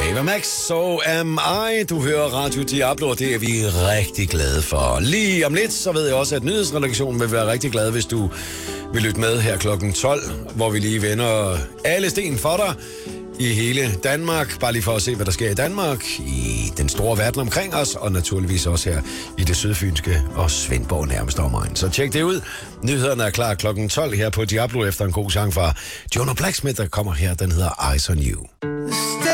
Ava Max, So Am I. Du hører Radio Diablo, og det er vi rigtig glade for. Lige om lidt, så ved jeg også, at nyhedsredaktionen vil være rigtig glad, hvis du vil lytte med her klokken 12, hvor vi lige vender alle sten for dig i hele Danmark. Bare lige for at se, hvad der sker i Danmark, i den store verden omkring os, og naturligvis også her i det sydfynske og Svendborg nærmest omegn. Så tjek det ud. Nyhederne er klar klokken 12 her på Diablo efter en god sang fra Jono Blacksmith, der kommer her. Den hedder Eyes on You.